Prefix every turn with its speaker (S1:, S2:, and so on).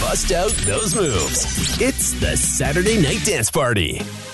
S1: bust out those moves. It's the Saturday Night Dance Party.